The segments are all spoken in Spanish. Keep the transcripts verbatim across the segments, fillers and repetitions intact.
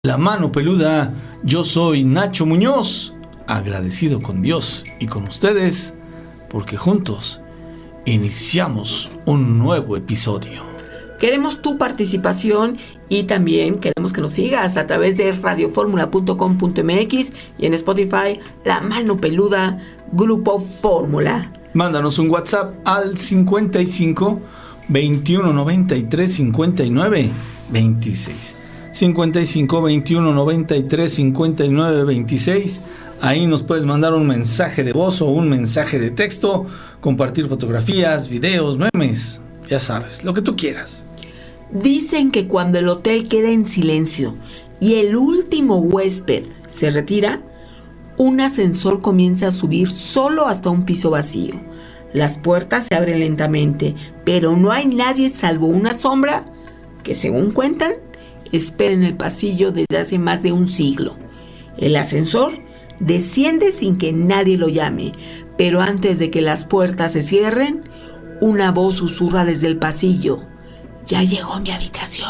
La mano peluda, yo soy Nacho Muñoz, agradecido con Dios y con ustedes, porque juntos iniciamos un nuevo episodio. Queremos tu participación y también queremos que nos sigas a través de radio fórmula punto com punto m x y en Spotify, La Mano Peluda, Grupo Fórmula. Mándanos un WhatsApp al cincuenta y cinco, veintiuno noventa y tres, cincuenta y nueve, veintiséis. cincuenta y cinco, veintiuno noventa y tres, cincuenta y nueve, veintiséis. Ahí nos puedes mandar un mensaje de voz o un mensaje de texto, compartir fotografías, videos, memes, ya sabes, lo que tú quieras. Dicen que cuando el hotel queda en silencio y el último huésped se retira, un ascensor comienza a subir solo hasta un piso vacío. Las puertas se abren lentamente, pero no hay nadie salvo una sombra que, según cuentan, espera en el pasillo desde hace más de un siglo. El ascensor desciende sin que nadie lo llame, pero antes de que las puertas se cierren, una voz susurra desde el pasillo: «Ya llegó mi habitación».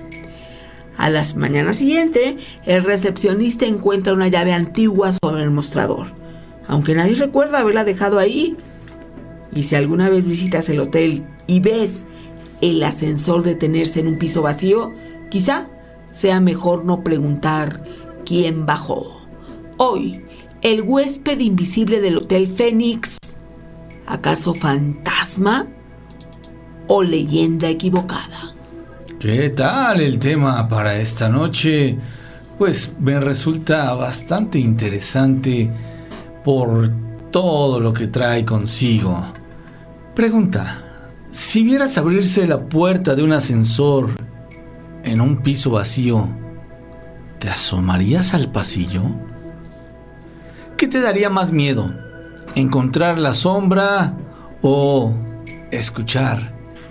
A la mañana siguiente, el recepcionista encuentra una llave antigua sobre el mostrador, aunque nadie recuerda haberla dejado ahí. Y si alguna vez visitas el hotel y ves el ascensor detenerse en un piso vacío, quizá sea mejor no preguntar quién bajó. Hoy, el huésped invisible del Hotel Fénix. ¿Acaso fantasma o leyenda equivocada? ¿Qué tal el tema para esta noche? Pues me resulta bastante interesante por todo lo que trae consigo. Pregunta: si vieras abrirse la puerta de un ascensor en un piso vacío, ¿te asomarías al pasillo? ¿Qué te daría más miedo? ¿Encontrar la sombra o escuchar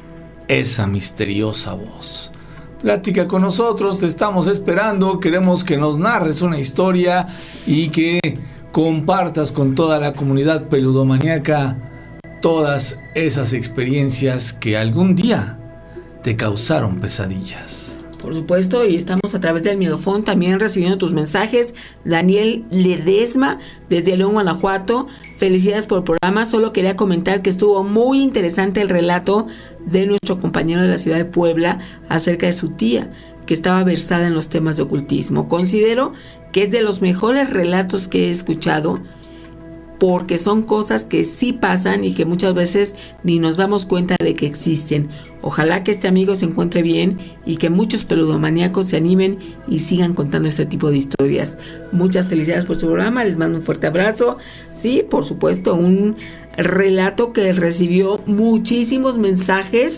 esa misteriosa voz? Platica con nosotros, te estamos esperando. Queremos que nos narres una historia y que compartas con toda la comunidad peludomaníaca todas esas experiencias que algún día te causaron pesadillas. Por supuesto, y estamos a través del Miedofón también recibiendo tus mensajes. Daniel Ledesma, desde León, Guanajuato. Felicidades por el programa. Solo quería comentar que estuvo muy interesante el relato de nuestro compañero de la ciudad de Puebla acerca de su tía, que estaba versada en los temas de ocultismo. Considero que es de los mejores relatos que he escuchado, porque son cosas que sí pasan y que muchas veces ni nos damos cuenta de que existen. Ojalá que este amigo se encuentre bien y que muchos peludomaníacos se animen y sigan contando este tipo de historias. Muchas felicidades por su programa, les mando un fuerte abrazo. Sí, por supuesto, un relato que recibió muchísimos mensajes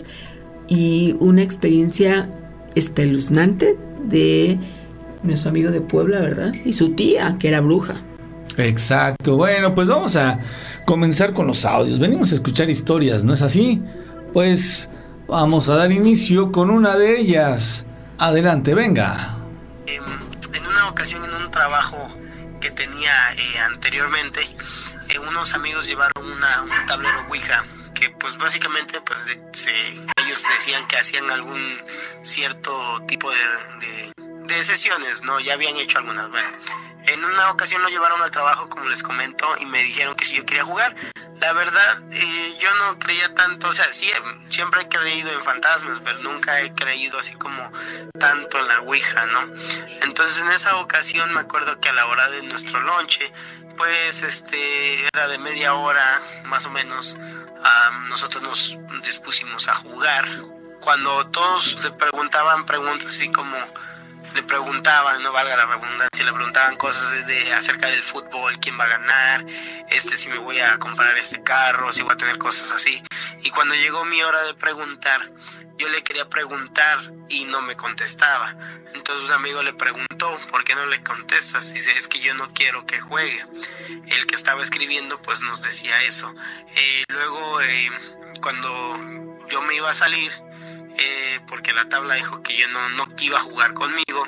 y una experiencia espeluznante de nuestro amigo de Puebla, ¿verdad? Y su tía, que era bruja. Exacto. Bueno, pues vamos a comenzar con los audios. Venimos a escuchar historias, ¿no es así? Pues vamos a dar inicio con una de ellas. Adelante, venga. Eh, en una ocasión, en un trabajo que tenía eh, anteriormente, eh, unos amigos llevaron una, un tablero Ouija, que pues básicamente pues de, se, ellos decían que hacían algún cierto tipo de, de, de sesiones, ¿no? Ya habían hecho algunas, bueno. En una ocasión lo llevaron al trabajo, como les comento, y me dijeron que si yo quería jugar. La verdad, eh, yo no creía tanto, o sea, sí, siempre he creído en fantasmas, pero nunca he creído así como tanto en la Ouija, ¿no? Entonces, en esa ocasión me acuerdo que a la hora de nuestro lonche, pues, este, era de media hora, más o menos, um, nosotros nos dispusimos a jugar. Cuando todos le preguntaban preguntas así como... le preguntaban, no valga la redundancia, le preguntaban cosas de, de acerca del fútbol, quién va a ganar, este si me voy a comprar este carro, si voy a tener cosas así. Y cuando llegó mi hora de preguntar, yo le quería preguntar y no me contestaba. Entonces un amigo le preguntó: ¿por qué no le contestas? Dice: es que yo no quiero que juegue. El que estaba escribiendo pues nos decía eso. Eh, luego eh, cuando yo me iba a salir, Eh, porque la tabla dijo que yo no, no iba a jugar conmigo,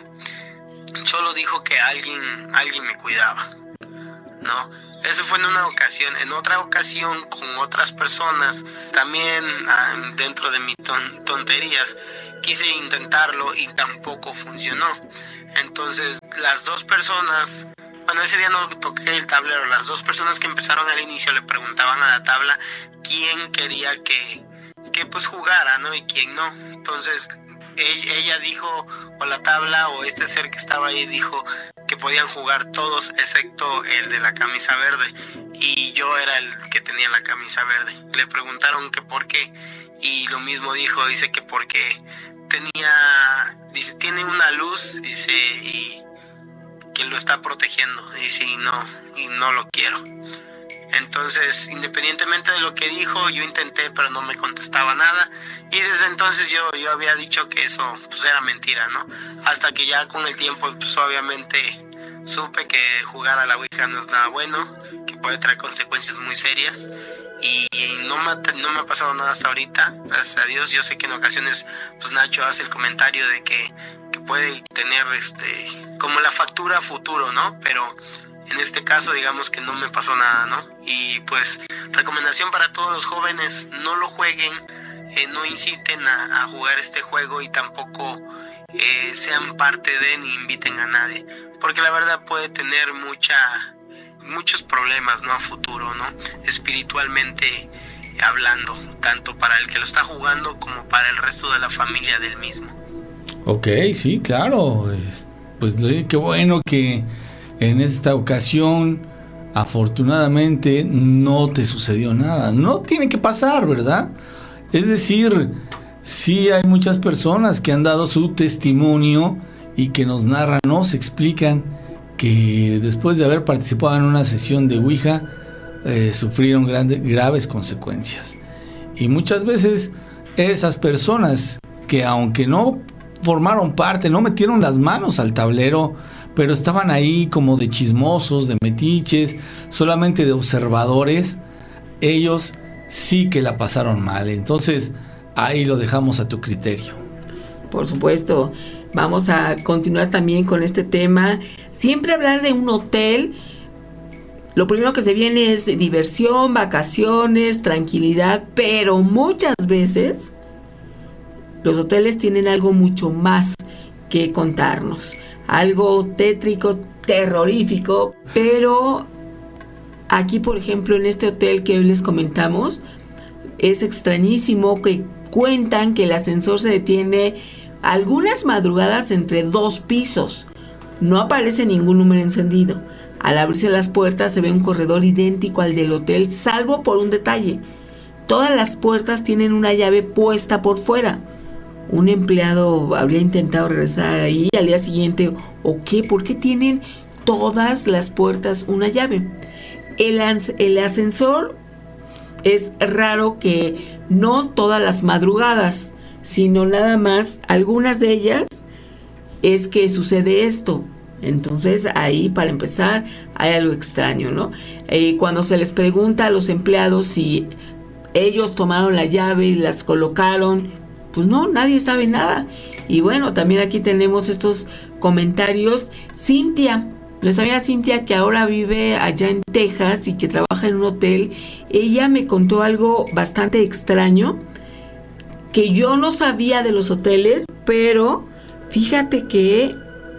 solo dijo que alguien, alguien me cuidaba, ¿no? Eso fue en una ocasión. En otra ocasión, con otras personas, también ah, dentro de mis ton- tonterías, quise intentarlo y tampoco funcionó. Entonces las dos personas, bueno, ese día no toqué el tablero, las dos personas que empezaron al inicio le preguntaban a la tabla quién quería que, que pues jugara, ¿no? Y quién no. Entonces ella dijo, o la tabla o este ser que estaba ahí dijo que podían jugar todos excepto el de la camisa verde, y yo era el que tenía la camisa verde. Le preguntaron que por qué, y lo mismo dijo, dice que porque tenía, dice, tiene una luz, dice, y que lo está protegiendo, dice, y no, y no lo quiero. Entonces, independientemente de lo que dijo, yo intenté, pero no me contestaba nada. Y desde entonces yo, yo había dicho que eso pues era mentira, ¿no? Hasta que ya con el tiempo, pues obviamente supe que jugar a la Ouija no es nada bueno, que puede traer consecuencias muy serias. Y no me, ha, no me ha pasado nada hasta ahorita, gracias a Dios. Yo sé que en ocasiones, pues Nacho hace el comentario de que, que puede tener este como la factura a futuro, ¿no? Pero en este caso, digamos que no me pasó nada, ¿no? Y pues, recomendación para todos los jóvenes, no lo jueguen, eh, no inciten a, a jugar este juego y tampoco eh, sean parte de ni inviten a nadie, porque la verdad puede tener mucha, muchos problemas, ¿no? A futuro, ¿no? Espiritualmente hablando, tanto para el que lo está jugando como para el resto de la familia del mismo. Ok, sí, claro. Pues qué bueno que en esta ocasión, afortunadamente, no te sucedió nada. No tiene que pasar, ¿verdad? Es decir, sí hay muchas personas que han dado su testimonio y que nos narran, nos explican que después de haber participado en una sesión de Ouija, eh, sufrieron grandes, graves consecuencias. Y muchas veces esas personas que, aunque no formaron parte, no metieron las manos al tablero, pero estaban ahí como de chismosos, de metiches, solamente de observadores, ellos sí que la pasaron mal. Entonces, ahí lo dejamos a tu criterio. Por supuesto, vamos a continuar también con este tema. Siempre hablar de un hotel, lo primero que se viene es diversión, vacaciones, tranquilidad, pero muchas veces los hoteles tienen algo mucho más que contarnos. Algo tétrico, terrorífico, pero aquí, por ejemplo, en este hotel que hoy les comentamos, es extrañísimo que cuentan que el ascensor se detiene algunas madrugadas entre dos pisos. No aparece ningún número encendido. Al abrirse las puertas se ve un corredor idéntico al del hotel, salvo por un detalle. Todas las puertas tienen una llave puesta por fuera. Un empleado habría intentado regresar ahí al día siguiente. ¿O qué? ¿Por qué tienen todas las puertas una llave? El, el ascensor es raro que no todas las madrugadas, sino nada más algunas de ellas es que sucede esto. Entonces ahí, para empezar, hay algo extraño, ¿no? Eh, cuando se les pregunta a los empleados si ellos tomaron la llave y las colocaron, pues no, nadie sabe nada. Y bueno, también aquí tenemos estos comentarios. Cintia, nuestra amiga Cintia, que ahora vive allá en Texas y que trabaja en un hotel, ella me contó algo bastante extraño que yo no sabía de los hoteles, pero fíjate que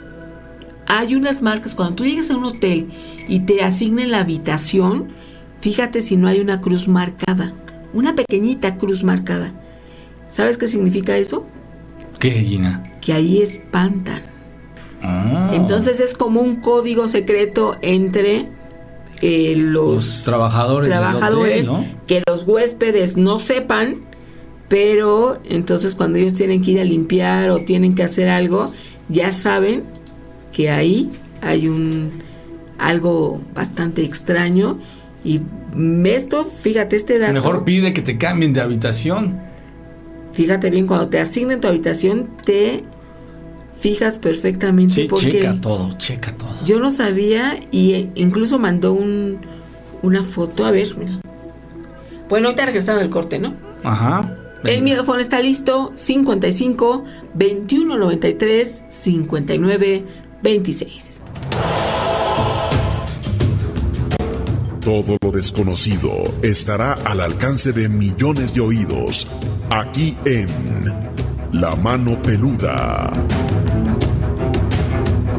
hay unas marcas. Cuando tú llegas a un hotel y te asignen la habitación, fíjate si no hay una cruz marcada, una pequeñita cruz marcada. ¿Sabes qué significa eso? ¿Qué, Gina? Que ahí espantan. Ah. Entonces es como un código secreto entre eh, los, los trabajadores, trabajadores del hotel, ¿no? Que los huéspedes no sepan, pero entonces cuando ellos tienen que ir a limpiar o tienen que hacer algo, ya saben que ahí hay un algo bastante extraño. Y esto, fíjate, este dato. Mejor pide que te cambien de habitación. Fíjate bien, cuando te asignen tu habitación, te fijas perfectamente. Sí, porque checa todo, checa todo. Yo no sabía, y incluso mandó un, una foto. A ver, mira. Bueno, ahorita regresando del corte, ¿no? Ajá. Venga. El miedofono está listo. cincuenta y cinco, veintiuno noventa y tres, cincuenta y nueve, veintiséis. Todo lo desconocido estará al alcance de millones de oídos, aquí en La Mano Peluda.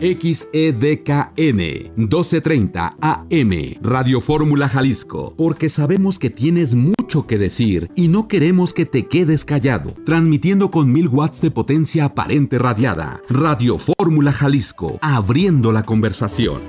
X E D K N doce treinta A M, Radio Fórmula Jalisco, porque sabemos que tienes mucho que decir y no queremos que te quedes callado. Transmitiendo con mil watts de potencia aparente radiada. Radio Fórmula Jalisco, abriendo la conversación.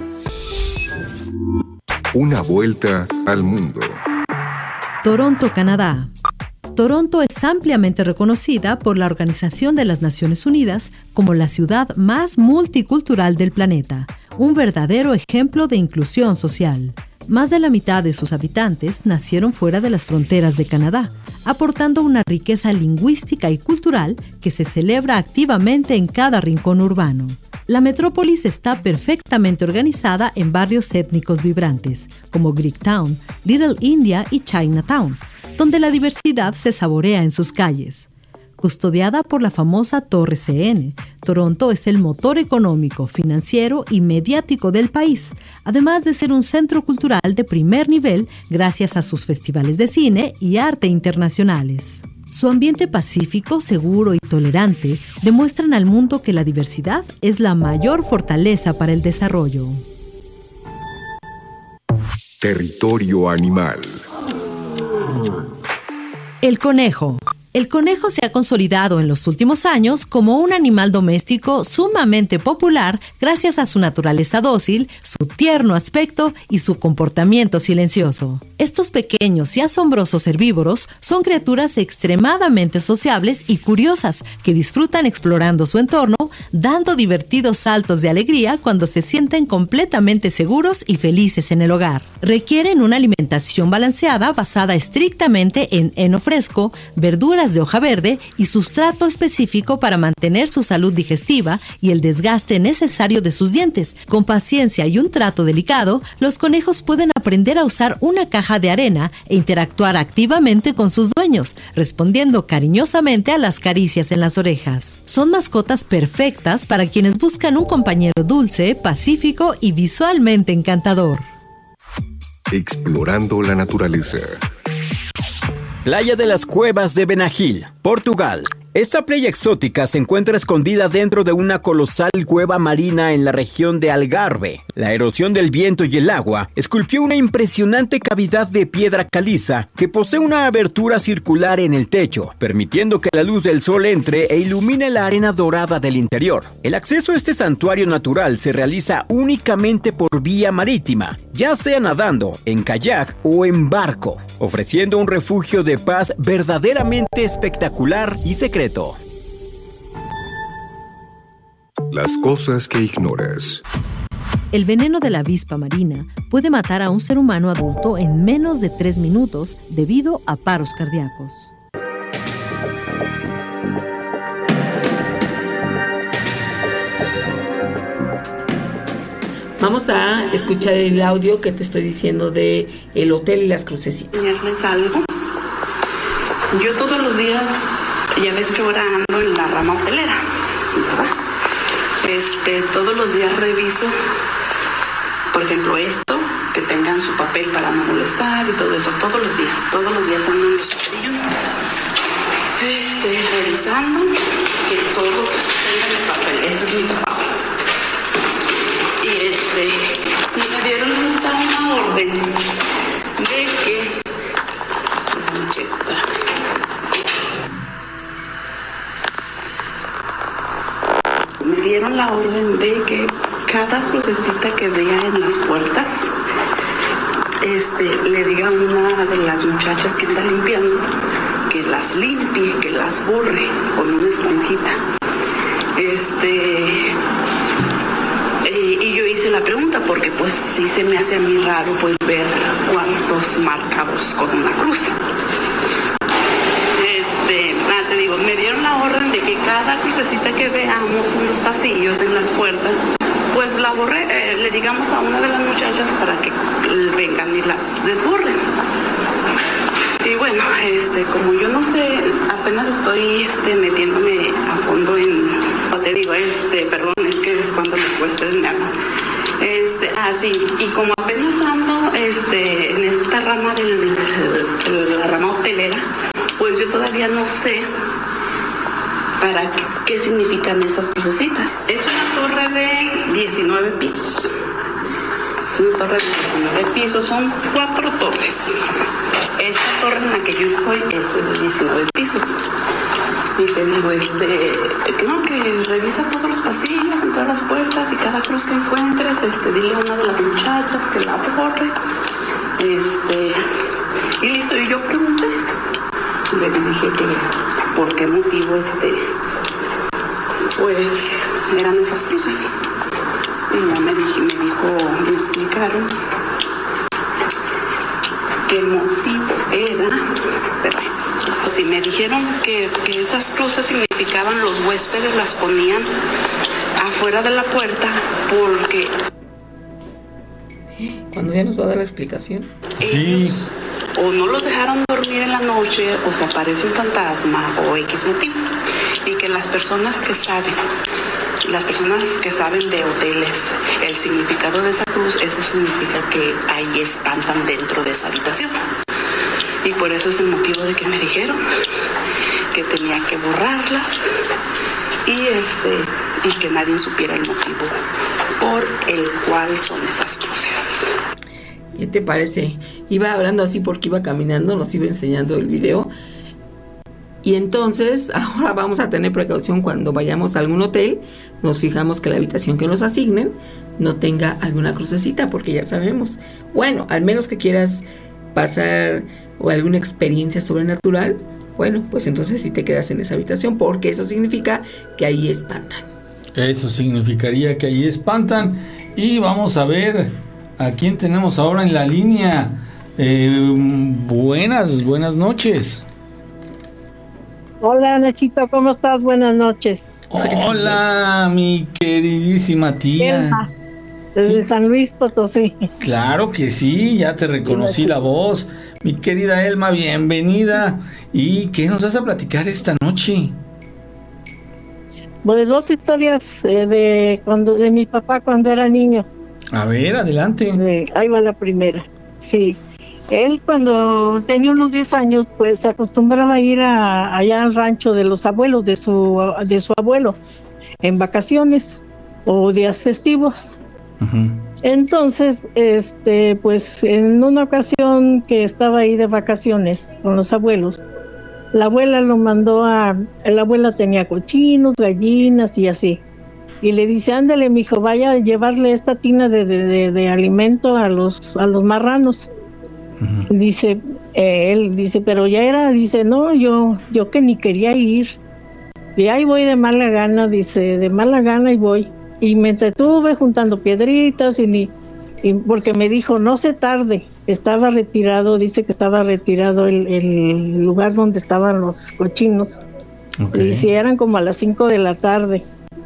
Una vuelta al mundo. Toronto, Canadá. Toronto es ampliamente reconocida por la Organización de las Naciones Unidas como la ciudad más multicultural del planeta, un verdadero ejemplo de inclusión social. Más de la mitad de sus habitantes nacieron fuera de las fronteras de Canadá, aportando una riqueza lingüística y cultural que se celebra activamente en cada rincón urbano. La metrópolis está perfectamente organizada en barrios étnicos vibrantes, como Greektown, Little India y Chinatown, donde la diversidad se saborea en sus calles. Custodiada por la famosa Torre C N, Toronto es el motor económico, financiero y mediático del país, además de ser un centro cultural de primer nivel gracias a sus festivales de cine y arte internacionales. Su ambiente pacífico, seguro y tolerante demuestran al mundo que la diversidad es la mayor fortaleza para el desarrollo. Territorio animal. El conejo. El conejo se ha consolidado en los últimos años como un animal doméstico sumamente popular gracias a su naturaleza dócil, su tierno aspecto y su comportamiento silencioso. Estos pequeños y asombrosos herbívoros son criaturas extremadamente sociables y curiosas que disfrutan explorando su entorno, dando divertidos saltos de alegría cuando se sienten completamente seguros y felices en el hogar. Requieren una alimentación balanceada basada estrictamente en heno fresco, verduras de hoja verde y sustrato específico para mantener su salud digestiva y el desgaste necesario de sus dientes. Con paciencia y un trato delicado, los conejos pueden aprender a usar una caja de arena e interactuar activamente con sus dueños, respondiendo cariñosamente a las caricias en las orejas. Son mascotas perfectas para quienes buscan un compañero dulce, pacífico y visualmente encantador. Explorando la naturaleza. Playa de las Cuevas de Benagil, Portugal. Esta playa exótica se encuentra escondida dentro de una colosal cueva marina en la región de Algarve. La erosión del viento y el agua esculpió una impresionante cavidad de piedra caliza que posee una abertura circular en el techo, permitiendo que la luz del sol entre e ilumine la arena dorada del interior. El acceso a este santuario natural se realiza únicamente por vía marítima, ya sea nadando, en kayak o en barco, ofreciendo un refugio de paz verdaderamente espectacular y secreto. Las cosas que ignoras. El veneno de la avispa marina puede matar a un ser humano adulto en menos de tres minutos debido a paros cardíacos. Vamos a escuchar el audio que te estoy diciendo de el hotel y las crucecitas. Enseñarles algo. Yo todos los días, ya ves que ahora ando en la rama hotelera, ¿verdad? Este, todos los días reviso, por ejemplo, esto, que tengan su papel para no molestar y todo eso, todos los días, todos los días ando en los pasillos, este, revisando que todos tengan el papel, eso es mi trabajo. Y este, y me dieron justo una orden de que, me dieron la orden de que cada crucecita que vea en las puertas, este, le diga a una de las muchachas que está limpiando que las limpie, que las borre con una esponjita. Este, eh, y yo hice la pregunta porque pues sí se me hace a mí raro pues ver cuartos marcados con una cruz. Este, ah, te digo, me dieron la orden de que cada crucecita que veamos en los pasillos, en las puertas, pues la borre, eh, le digamos a una de las muchachas para que vengan y las desborren. Y bueno, este, como yo no sé, apenas estoy este, metiéndome a fondo en, o te digo, este, perdón, es que es cuando los huéspedes me hablan. Este, ah, sí, y como apenas ando este, en esta rama del, de la rama hotelera, pues yo todavía no sé para qué, qué significan esas crucecitas. Es una torre de diecinueve pisos. Es una torre de diecinueve pisos, son cuatro torres. Esta torre en la que yo estoy es de diecinueve pisos. Y te digo, este, que no, que revisa todos los pasillos, en todas las puertas y cada cruz que encuentres, este, dile a una de las muchachas que la borre. Este, y listo, y yo pregunté, les dije que por qué motivo, este, pues, eran esas cruces. Y ya me dije, me dijo, me explicaron que el motivo era, pero pues sí, me dijeron que, que esas cruces significaban los huéspedes, las ponían afuera de la puerta porque... ¿Cuándo ya nos va a dar la explicación? Ellos, sí, o no los dejaron dormir en la noche, o se aparece un fantasma, o X motivo. Y que las personas que saben, las personas que saben de hoteles, el significado de esa cruz, eso significa que ahí espantan dentro de esa habitación. Y por eso es el motivo de que me dijeron que tenía que borrarlas y este y que nadie supiera el motivo por el cual son esas cruces. ¿Qué te parece? Iba hablando así porque iba caminando, nos iba enseñando el video. Y entonces, ahora vamos a tener precaución cuando vayamos a algún hotel. Nos fijamos que la habitación que nos asignen no tenga alguna crucecita, porque ya sabemos. Bueno, al menos que quieras pasar o alguna experiencia sobrenatural, bueno, pues entonces sí te quedas en esa habitación, porque eso significa que ahí espantan. Eso significaría que ahí espantan. Y vamos a ver a quién tenemos ahora en la línea. Eh, buenas, buenas noches. Hola, Nachito, ¿cómo estás? Buenas noches. Hola, mi queridísima tía. Elma, desde ¿sí? San Luis Potosí. Claro que sí, ya te reconocí la voz. Mi querida Elma, bienvenida. ¿Y qué nos vas a platicar esta noche? Pues dos historias eh, de cuando de mi papá cuando era niño. A ver, adelante. Eh, ahí va la primera. Sí. Él cuando tenía unos diez años, pues se acostumbraba a ir a, allá al rancho de los abuelos, de su, de su abuelo, en vacaciones o días festivos. Uh-huh. Entonces, este, pues en una ocasión que estaba ahí de vacaciones con los abuelos, la abuela lo mandó a, la abuela tenía cochinos, gallinas y así. Y le dice, ándale, mijo, vaya a llevarle esta tina de, de, de, de alimento a los, a los marranos. Uh-huh. Dice, eh, él dice, pero ya era, dice, no, yo, yo que ni quería ir. Y ahí voy de mala gana, dice, de mala gana y voy. Y me entretuve juntando piedritas y ni, y porque me dijo, no se tarde. Estaba retirado, dice que estaba retirado el, el lugar donde estaban los cochinos. Okay. Y si eran como a las cinco de la tarde.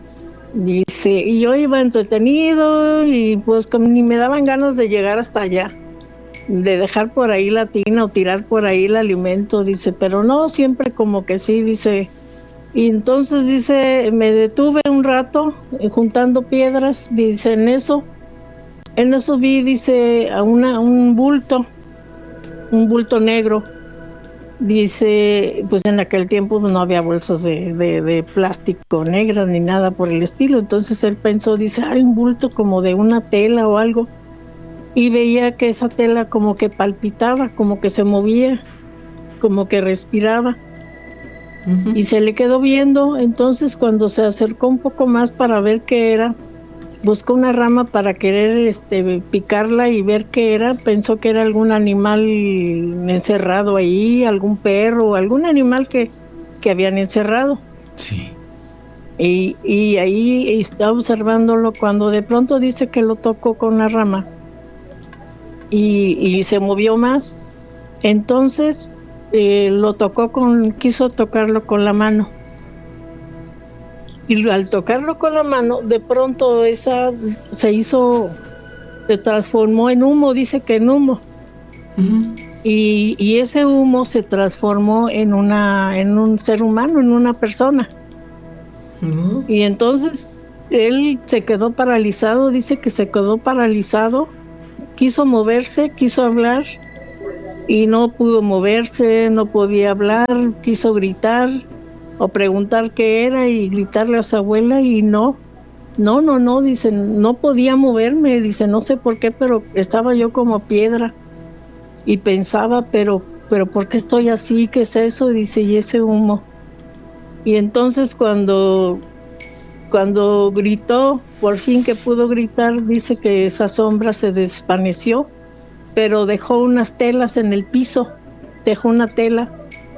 Dice, y yo iba entretenido y pues como ni me daban ganas de llegar hasta allá, de dejar por ahí la tina o tirar por ahí el alimento, dice, pero no, siempre como que sí, dice. Y entonces dice, me detuve un rato eh, juntando piedras, dice, en eso, en eso vi, dice, a una, un bulto, un bulto negro. Dice, pues en aquel tiempo no había bolsas de, de, de plástico negras ni nada por el estilo, entonces él pensó, dice, hay un bulto como de una tela o algo, y veía que esa tela como que palpitaba, como que se movía, como que respiraba, uh-huh. Y se le quedó viendo. Entonces cuando se acercó un poco más para ver qué era, buscó una rama para querer este, picarla y ver qué era. Pensó que era algún animal encerrado ahí, algún perro, algún animal que, que habían encerrado. Sí. Y, y ahí está observándolo cuando de pronto dice que lo tocó con la rama y, y se movió más. Entonces eh, lo tocó con, quiso tocarlo con la mano. Y al tocarlo con la mano, de pronto esa se hizo, se transformó en humo, dice que en humo. Uh-huh. Y, y ese humo se transformó en una, en un ser humano, en una persona. Uh-huh. Y entonces él se quedó paralizado, dice que se quedó paralizado, quiso moverse, quiso hablar y no pudo moverse, no podía hablar, quiso gritar. o preguntar qué era y gritarle a su abuela y no, no, no, no, dice, no podía moverme, dice, no sé por qué, pero estaba yo como piedra y pensaba, pero, pero ¿por qué estoy así? ¿Qué es eso? Dice, y ese humo. Y entonces cuando, cuando gritó, por fin que pudo gritar, dice que esa sombra se desvaneció, pero dejó unas telas en el piso, dejó una tela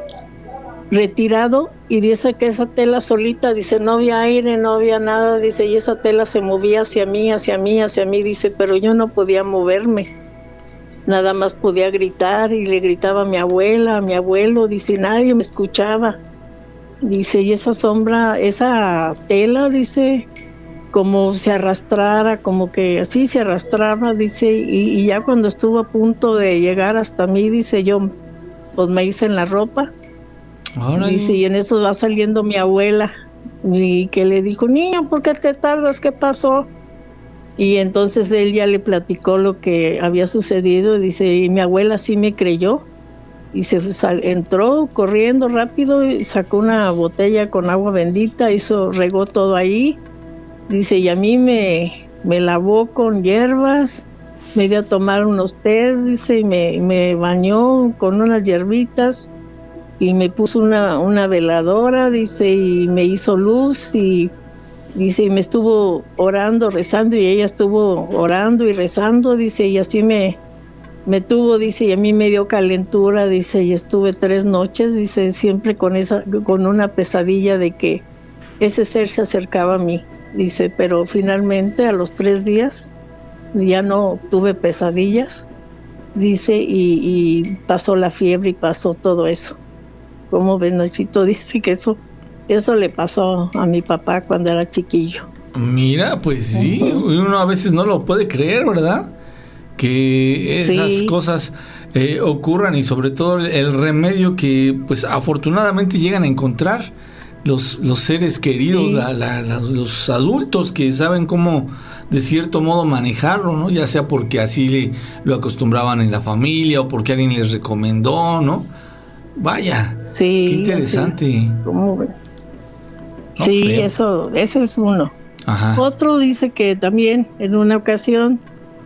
retirado y dice que esa tela solita, dice, no había aire, no había nada, dice, y esa tela se movía hacia mí, hacia mí, hacia mí, dice, pero yo no podía moverme, nada más podía gritar y le gritaba a mi abuela, a mi abuelo, dice, nadie me escuchaba, dice, y esa sombra, esa tela, dice, como se arrastrara, como que así se arrastraba, dice, y, y ya cuando estuvo a punto de llegar hasta mí, dice, yo pues me hice en la ropa. Ahora dice, y en eso va saliendo mi abuela, y que le dijo, niño, ¿por qué te tardas? ¿Qué pasó? Y entonces él ya le platicó lo que había sucedido, dice, y mi abuela sí me creyó, y se sal, entró corriendo rápido, y sacó una botella con agua bendita, hizo, regó todo ahí, dice, y a mí me, me lavó con hierbas, me dio a tomar unos tés, dice, y me, me bañó con unas hierbitas, y me puso una, una veladora, dice, y me hizo luz, y dice, y me estuvo orando, rezando, y ella estuvo orando y rezando, dice, y así me, me tuvo, dice, y a mí me dio calentura, dice, y estuve tres noches, dice, siempre con esa, con una pesadilla de que ese ser se acercaba a mí, dice, pero finalmente a los tres días ya no tuve pesadillas, dice, y, y pasó la fiebre y pasó todo eso. Como ven, Nachito, dice que eso, eso le pasó a mi papá cuando era chiquillo. Mira, pues sí, uno a veces no lo puede creer, ¿verdad? Que esas sí. cosas eh, ocurran, y sobre todo el remedio que pues afortunadamente llegan a encontrar los, los seres queridos, sí. la, la, la, los adultos que saben cómo de cierto modo manejarlo, ¿no? Ya sea porque así le, lo acostumbraban en la familia o porque alguien les recomendó, ¿no? Vaya, sí, qué interesante. Sí, ¿cómo ves? No, sí, feo. eso, ese es uno. Ajá. Otro dice que también en una ocasión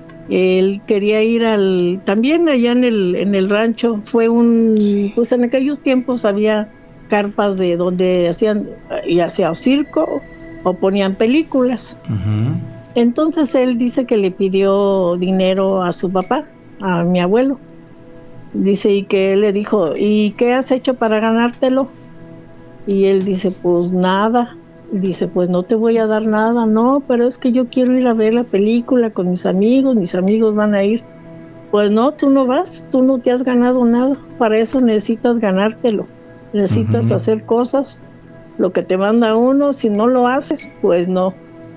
él quería ir al, también allá en el, en el rancho, fue un, pues en aquellos tiempos había carpas de donde hacían, ya sea circo o ponían películas. Uh-huh. Entonces él dice que le pidió dinero a su papá, a mi abuelo. Dice, y que él le dijo, ¿y qué has hecho para ganártelo? Y él dice, pues nada. Dice, pues no te voy a dar nada. No, pero es que yo quiero ir a ver la película con mis amigos, mis amigos van a ir. Pues no, tú no vas, tú no te has ganado nada. Para eso necesitas ganártelo. Necesitas uh-huh. hacer cosas, lo que te manda uno, si no lo haces, pues no.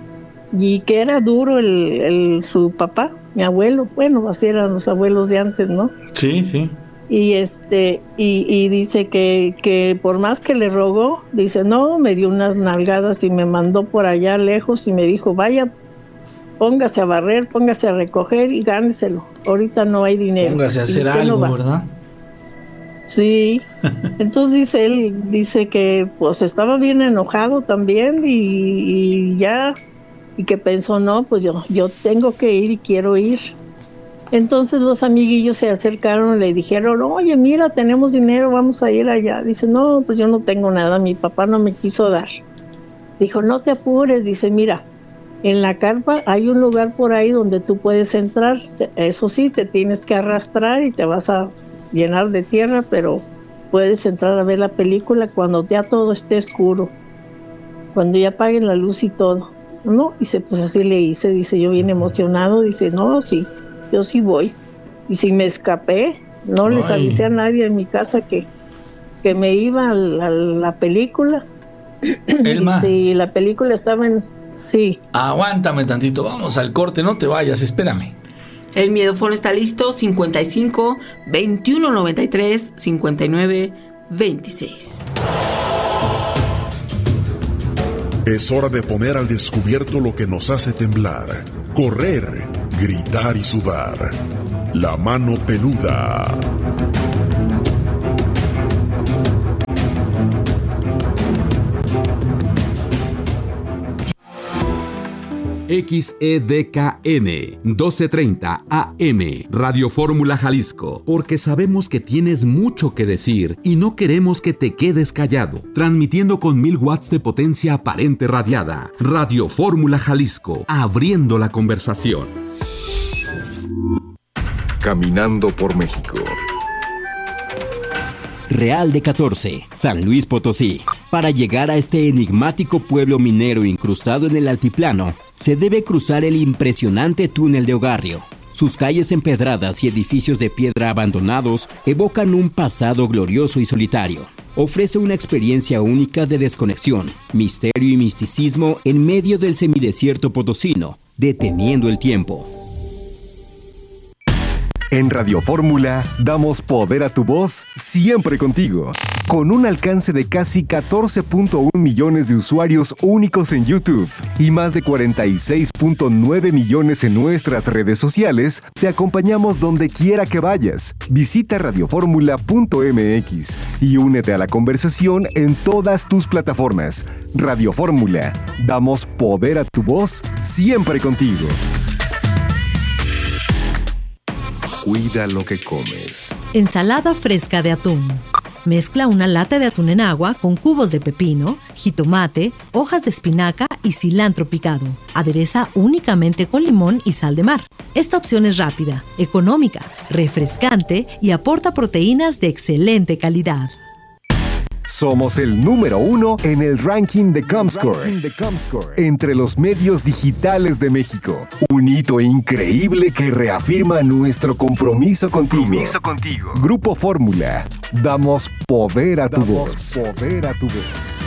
Y que era duro el, el su papá, mi abuelo, bueno, así eran los abuelos de antes, ¿no? Sí, sí. Y este, y, y dice que, que por más que le rogó, dice, no, me dio unas nalgadas y me mandó por allá lejos y me dijo, vaya, póngase a barrer, póngase a recoger y gáneselo. Ahorita no hay dinero. Póngase a hacer algo, no ¿verdad? Sí. Entonces dice él, dice que pues estaba bien enojado también y, y ya... y que pensó, no, pues yo, yo tengo que ir y quiero ir. Entonces los amiguillos se acercaron y le dijeron, oye, mira, tenemos dinero, vamos a ir allá. Dice, no, pues yo no tengo nada, mi papá no me quiso dar. Dijo, no te apures, dice, mira, en la carpa hay un lugar por ahí donde tú puedes entrar, eso sí, te tienes que arrastrar y te vas a llenar de tierra, pero puedes entrar a ver la película cuando ya todo esté oscuro, cuando ya apaguen la luz y todo. No, dice, pues así le hice, dice, yo bien emocionado, dice, no, sí, yo sí voy. Y si me escapé, no Ay. les avisé a nadie en mi casa que, que me iba a la, a la película. Elma. Y la película estaba en, sí. Aguántame tantito, vamos al corte, no te vayas, espérame. El Miedofón está listo, cincuenta y cinco, veintiuno noventa y tres, cincuenta y nueve, veintiséis. Es hora de poner al descubierto lo que nos hace temblar, correr, gritar y sudar. La mano peluda. X E D K N doce treinta A M, Radio Fórmula Jalisco, porque sabemos que tienes mucho que decir y no queremos que te quedes callado. Transmitiendo con mil watts de potencia aparente radiada. Radio Fórmula Jalisco, abriendo la conversación. Caminando por México. Real de catorce, San Luis Potosí. Para llegar a este enigmático pueblo minero incrustado en el altiplano, se debe cruzar el impresionante túnel de Ogarrio. Sus calles empedradas y edificios de piedra abandonados evocan un pasado glorioso y solitario. Ofrece una experiencia única de desconexión, misterio y misticismo en medio del semidesierto potosino, deteniendo el tiempo. En Radio Fórmula damos poder a tu voz siempre contigo. Con un alcance de casi catorce punto uno millones de usuarios únicos en YouTube y más de cuarenta y seis punto nueve millones en nuestras redes sociales, te acompañamos donde quiera que vayas. Visita radioformula punto m x y únete a la conversación en todas tus plataformas. Radio Fórmula, damos poder a tu voz siempre contigo. Cuida lo que comes. Ensalada fresca de atún. Mezcla una lata de atún en agua con cubos de pepino, jitomate, hojas de espinaca y cilantro picado. Adereza únicamente con limón y sal de mar. Esta opción es rápida, económica, refrescante y aporta proteínas de excelente calidad. Somos el número uno en el ranking de Comscore, entre los medios digitales de México. Un hito increíble que reafirma nuestro compromiso contigo. Compromiso contigo. Grupo Fórmula, damos poder a tu damos voz. Poder a tu voz.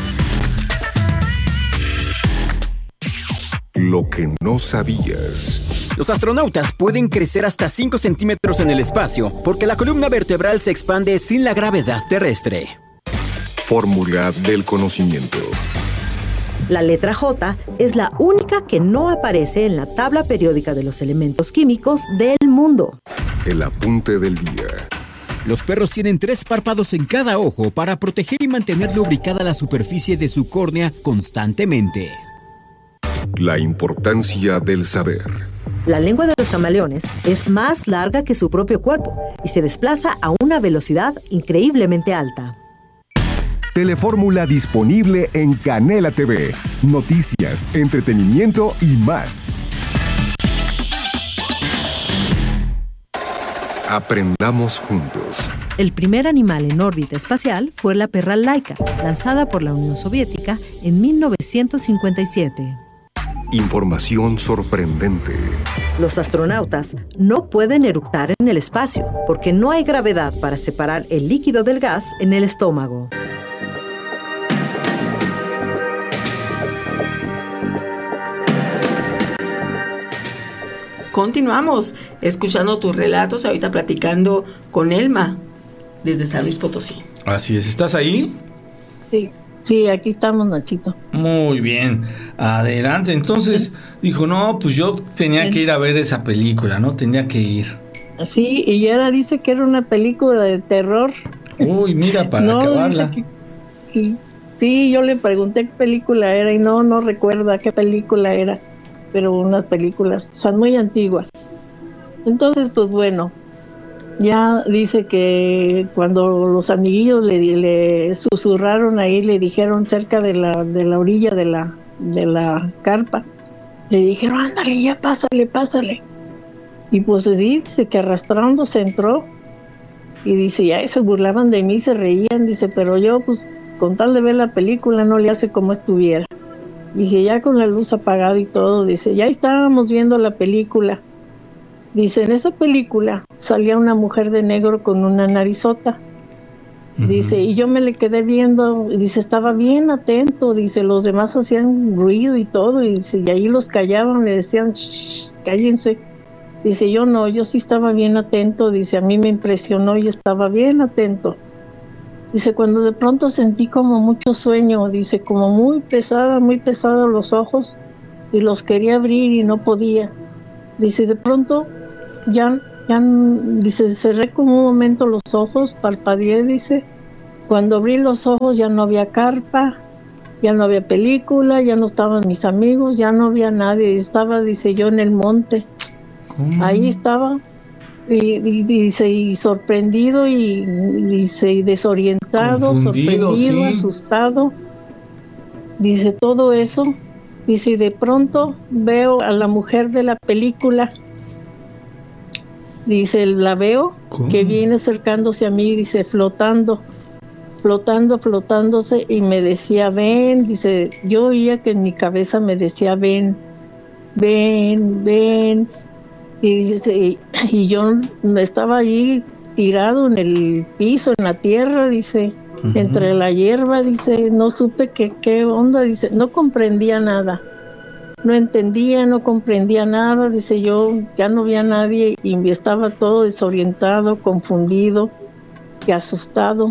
Lo que no sabías. Los astronautas pueden crecer hasta cinco centímetros en el espacio porque la columna vertebral se expande sin la gravedad terrestre. Fórmula del conocimiento. La letra J es la única que no aparece en la tabla periódica de los elementos químicos del mundo. El apunte del día. Los perros tienen tres párpados en cada ojo para proteger y mantener lubricada la superficie de su córnea constantemente. La importancia del saber. La lengua de los camaleones es más larga que su propio cuerpo y se desplaza a una velocidad increíblemente alta. Telefórmula disponible en Canela T V. Noticias, entretenimiento y más. Aprendamos juntos. El primer animal en órbita espacial fue la perra Laika, lanzada por la Unión Soviética en mil novecientos cincuenta y siete. Información sorprendente. Los astronautas no pueden eructar en el espacio porque no hay gravedad para separar el líquido del gas en el estómago. Continuamos escuchando tus relatos, ahorita platicando con Elma desde San Luis Potosí. Así es, ¿estás ahí? Sí, sí, aquí estamos, Nachito. Muy bien, adelante. Entonces dijo, no, pues yo tenía que ir a ver esa película, ¿no? Tenía que ir. Sí, y ahora dice que era una película de terror. Uy, mira, para no, acabarla. Que, sí, sí, yo le pregunté qué película era y no, no recuerda qué película era. Pero unas películas son muy antiguas. Entonces, pues bueno, ya dice que cuando los amiguillos le, le susurraron ahí, le dijeron cerca de la, de la orilla de la, de la carpa, le dijeron, ándale, ya pásale, pásale. Y pues así, dice que arrastrándose entró y dice, ya se burlaban de mí, se reían, dice, pero yo pues con tal de ver la película no le hace como estuviera. Dije, ya con la luz apagada y todo, dice, ya estábamos viendo la película. Dice, en esa película salía una mujer de negro con una narizota. Uh-huh. Dice, y yo me le quedé viendo, dice, estaba bien atento, dice, los demás hacían ruido y todo, y, dice, y ahí los callaban, le decían, shh, cállense. Dice, yo no, yo sí estaba bien atento, dice, a mí me impresionó y estaba bien atento. Dice, cuando de pronto sentí como mucho sueño, dice, como muy pesada, muy pesados los ojos, y los quería abrir y no podía. Dice, de pronto, ya, ya, dice, cerré como un momento los ojos, parpadeé, dice, cuando abrí los ojos ya no había carpa, Ya no había película, ya no estaban mis amigos, ya no había nadie. Estaba, dice, yo en el monte. ¿Cómo? Ahí estaba, y, y, dice, y sorprendido, y dice, y desorientado, confundido, sorprendido, sí. asustado. Dice, todo eso. Dice, y de pronto veo a la mujer de la película. Dice, la veo, ¿cómo? Que viene acercándose a mí, dice, flotando. flotando, flotándose, y me decía, ven, dice, yo oía que en mi cabeza me decía, ven, ven, ven, y dice, y, y yo estaba allí tirado en el piso, en la tierra, dice, uh-huh. entre la hierba, dice, no supe que, qué onda, dice, no comprendía nada, no entendía, no comprendía nada, dice, yo ya no veía a nadie, y estaba todo desorientado, confundido y asustado.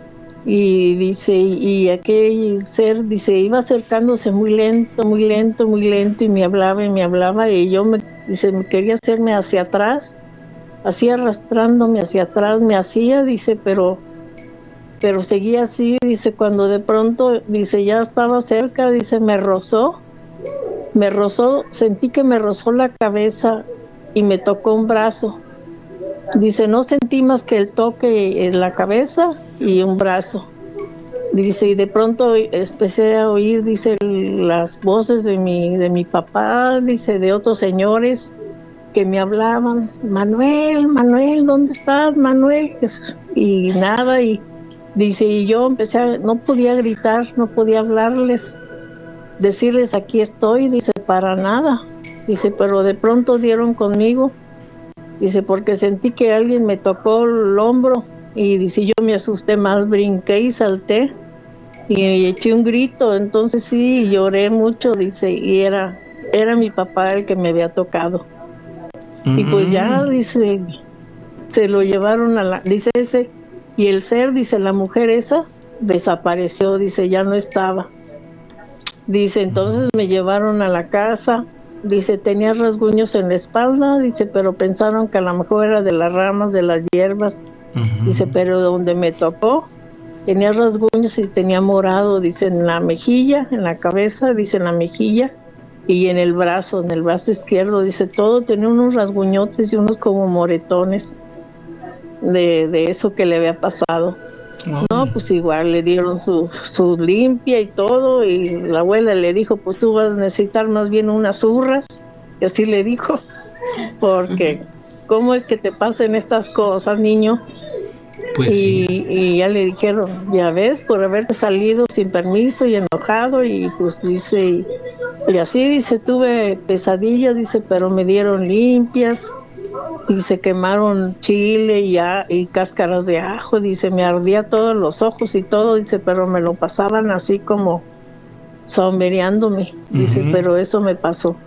Y dice, y aquel ser, dice, iba acercándose muy lento, muy lento, muy lento, y me hablaba y me hablaba, y yo me, dice, me quería hacerme hacia atrás, así arrastrándome hacia atrás, me hacía, dice, pero, pero seguía así, dice, cuando de pronto, dice, ya estaba cerca, dice, me rozó, me rozó, sentí que me rozó la cabeza y me tocó un brazo. Dice, no sentí más que el toque en la cabeza y un brazo. Dice, y de pronto empecé a oír, dice, las voces de mi, de mi papá, dice, de otros señores que me hablaban, Manuel, Manuel, ¿dónde estás, Manuel? Y nada, y dice, y yo empecé a, no podía gritar, no podía hablarles, decirles, aquí estoy, dice, para nada. Dice, pero de pronto dieron conmigo. Dice, porque sentí que alguien me tocó el hombro, y dice, yo me asusté más, brinqué y salté y eché un grito, entonces sí, lloré mucho, dice, y era, era mi papá el que me había tocado. Uh-huh. Y pues ya, dice, se lo llevaron a la, dice ese, y el ser, dice, la mujer esa, desapareció, dice, ya no estaba. Dice, entonces me llevaron a la casa. Dice, tenía rasguños en la espalda, dice, pero pensaron que a lo mejor era de las ramas, de las hierbas. Uh-huh. Dice, pero donde me tocó, tenía rasguños y tenía morado, dice, en la mejilla, en la cabeza, dice, en la mejilla, y en el brazo, en el brazo izquierdo, dice, todo tenía unos rasguñotes y unos como moretones de, de eso que le había pasado. Wow. No, pues igual le dieron su, su limpia y todo, y la abuela le dijo, pues tú vas a necesitar más bien unas zurras, y así le dijo, porque ¿cómo es que te pasen estas cosas, niño? Pues y, sí. y ya le dijeron, ya ves, por haberte salido sin permiso y enojado, y pues dice, y, y así dice, tuve pesadillas, dice, pero me dieron limpias. Y se quemaron chile y, a, y cáscaras de ajo, dice, me ardía todos los ojos y todo, dice, pero me lo pasaban así como sombreándome, dice, uh-huh. pero eso me pasó.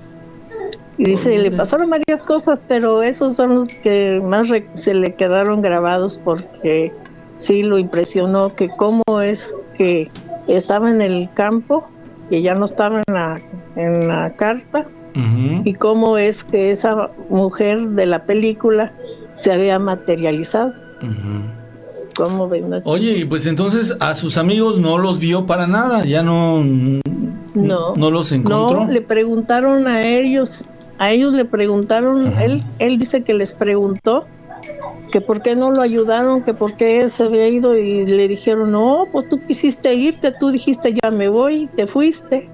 Y dice, uh-huh. le pasaron varias cosas, pero esos son los que más re- se le quedaron grabados, porque sí lo impresionó, que cómo es que estaba en el campo, que ya no estaba en la, en la carta, uh-huh. y cómo es que esa mujer de la película se había materializado. Uh-huh. ¿Cómo ven? Oye, y pues entonces a sus amigos no los vio para nada, ya no, no, no los encontró. No, le preguntaron a ellos, a ellos le preguntaron, uh-huh. él, él dice que les preguntó que por qué no lo ayudaron, que por qué se había ido, y le dijeron, no, pues tú quisiste irte, tú dijiste ya me voy, y te fuiste.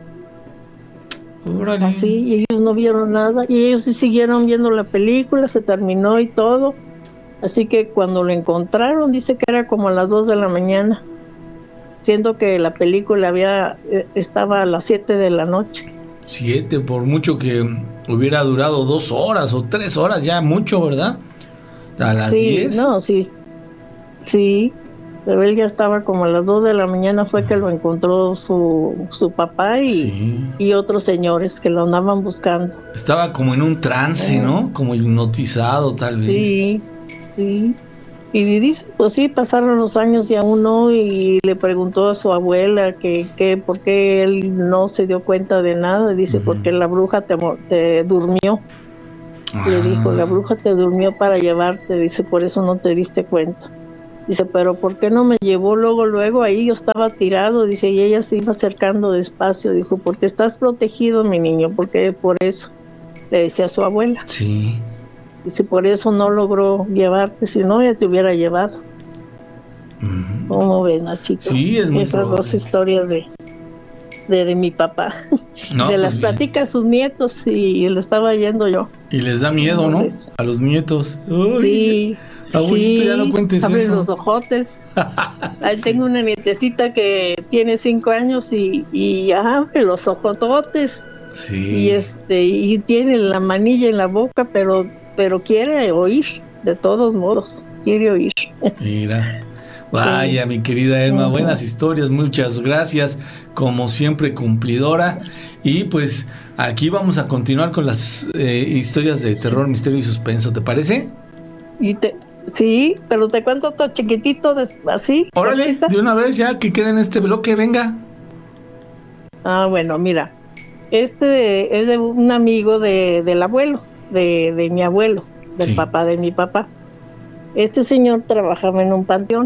Órale. Así, y ellos no vieron nada, y ellos sí siguieron viendo la película, se terminó y todo. Así que cuando lo encontraron, dice que era como a las dos de la mañana, siendo que la película había estaba a las siete de la noche. Siete, por mucho que hubiera durado dos horas o tres horas, ya mucho, ¿verdad? A las sí, diez. No, sí, sí. Pero él ya estaba como a las dos de la mañana, fue que lo encontró su, su papá y, sí. y otros señores que lo andaban buscando. Estaba como en un trance, eh. ¿no? Como hipnotizado, tal vez. Sí, sí. Y dice, pues sí, pasaron los años y aún no, y le preguntó a su abuela que, que por qué él no se dio cuenta de nada. Dice, uh-huh. porque la bruja te, te durmió. Ah. Le dijo, la bruja te durmió para llevarte, dice, por eso no te diste cuenta. Dice, pero ¿por qué no me llevó luego, luego? Ahí yo estaba tirado, dice, y ella se iba acercando despacio. Dijo, porque estás protegido, mi niño, porque por eso, le decía a su abuela. Sí. Dice, por eso no logró llevarte, si no, ya te hubiera llevado. Uh-huh. ¿Cómo ven, Nachito? Sí, es muy Esas probable. dos historias de, de, de mi papá. No, Se pues las bien. platica a sus nietos y le estaba yendo yo. Y les da miedo, ¿no? A los nietos. Uy, sí. Abuelito, sí, ya no cuentes abre eso. los ojotes. Ahí sí. Tengo una nietecita que tiene cinco años y, y abre los ojototes. Sí. Y este y tiene la manilla en la boca, pero pero quiere oír, de todos modos, quiere oír. Mira. Vaya, sí. Mi querida Elma, uh-huh. Buenas historias, muchas gracias, como siempre cumplidora. Y pues aquí vamos a continuar con las eh, historias de terror, misterio y suspenso, ¿te parece? Y te Sí, pero te cuento todo chiquitito, así. Órale, ¿cachita? De una vez ya que quede en este bloque, venga. Ah, bueno, mira, este es de un amigo de, del abuelo, de, de mi abuelo, del sí. papá de mi papá. Este señor trabajaba en un panteón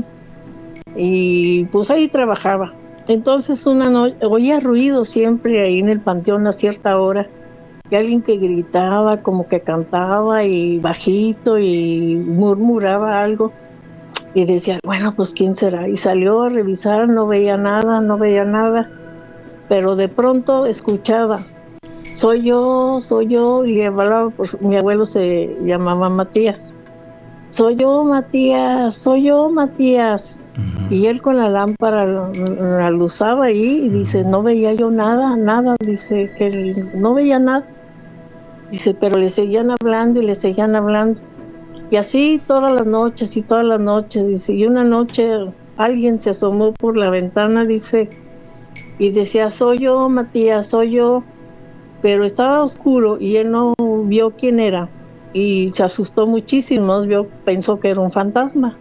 y pues ahí trabajaba. Entonces una noche oía ruido siempre ahí en el panteón a cierta hora. Y alguien que gritaba, como que cantaba y bajito y murmuraba algo. Y decía, bueno, pues ¿quién será? Y salió a revisar, no veía nada, no veía nada. Pero de pronto escuchaba, soy yo, soy yo. Y hablaba, pues mi abuelo se llamaba Matías. Soy yo, Matías, soy yo, Matías. Uh-huh. Y él con la lámpara la luzaba ahí y dice, no veía yo nada, nada. Dice que él no veía nada. Dice, pero le seguían hablando y le seguían hablando. Y así todas las noches y todas las noches. Dice, y una noche alguien se asomó por la ventana, dice, y decía, soy yo, Matías, soy yo. Pero estaba oscuro y él no vio quién era. Y se asustó muchísimo, vio, pensó que era un fantasma.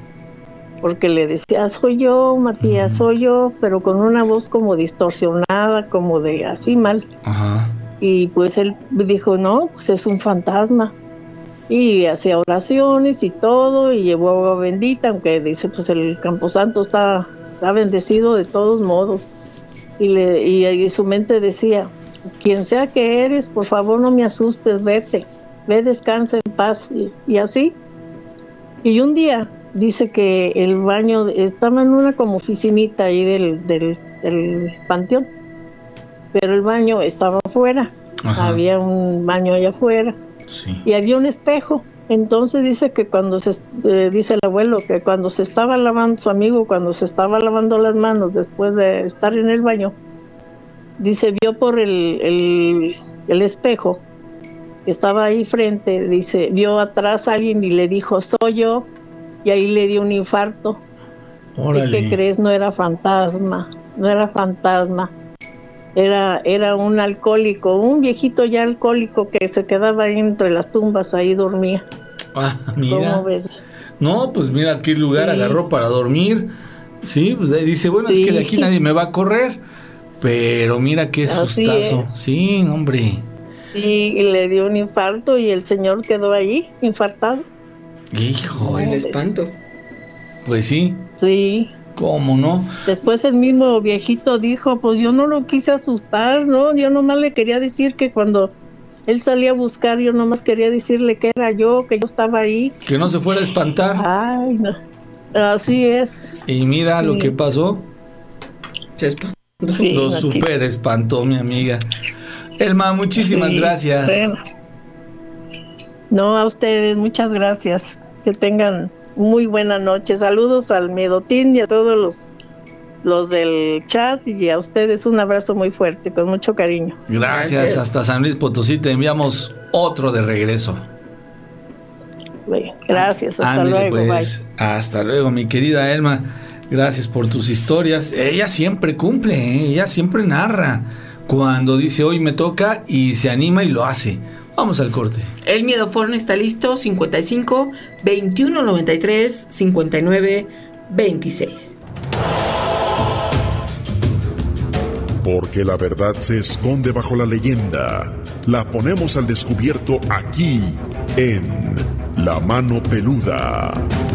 Porque le decía, soy yo, Matías, soy yo, pero con una voz como distorsionada, como de así mal. Ajá. Y pues él dijo, no, pues es un fantasma. Y hacía oraciones y todo, y llevó agua bendita, aunque dice, pues el Camposanto está, está bendecido de todos modos. Y, le, y, y su mente decía, quien sea que eres, por favor no me asustes, vete, ve, descansa en paz, y, y así. Y un día dice que el baño, estaba en una como oficinita ahí del, del, del panteón, pero el baño estaba afuera. Ajá. Había un baño allá afuera. Sí. Y había un espejo. Entonces dice que cuando se, eh, dice el abuelo, que cuando se estaba lavando, su amigo, cuando se estaba lavando las manos después de estar en el baño, dice, vio por el, el, el espejo, que estaba ahí frente, dice, vio atrás a alguien y le dijo, soy yo, y ahí le dio un infarto. Órale. ¿Y qué crees? No era fantasma, no era fantasma. Era, era un alcohólico, un viejito ya alcohólico que se quedaba ahí entre las tumbas, ahí dormía. Ah, mira. ¿Cómo ves? No, pues mira qué lugar sí. agarró para dormir. Sí, pues dice, bueno, sí. es que de aquí nadie me va a correr. Pero mira qué sustazo. Sí, hombre. Sí, y le dio un infarto y el señor quedó ahí, infartado. Hijo, el espanto. Pues sí. Sí. ¿Cómo no? Después el mismo viejito dijo, pues yo no lo quise asustar, ¿no? Yo nomás le quería decir que cuando él salía a buscar, yo nomás quería decirle que era yo, que yo estaba ahí. Que no se fuera a espantar. Ay, no. Así es. Y mira sí. lo que pasó. Se espantó. Sí, lo super espantó, mi amiga. Elma, muchísimas sí, gracias. Bueno. No, a ustedes, muchas gracias. Que tengan muy buena noche. Saludos al Medotín y a todos los, los del chat, y a ustedes un abrazo muy fuerte, con mucho cariño. Gracias, Gracias. Hasta San Luis Potosí te enviamos otro de regreso. Bien, gracias, hasta Ándale, luego. Pues, bye. Hasta luego, mi querida Elma. Gracias por tus historias. Ella siempre cumple, ¿eh? Ella siempre narra cuando dice hoy me toca y se anima y lo hace. Vamos al corte. El Miedofón está listo, cincuenta y cinco, veintiuno noventa y tres, cincuenta y nueve, veintiséis. Porque la verdad se esconde bajo la leyenda. La ponemos al descubierto aquí, en La Mano Peluda.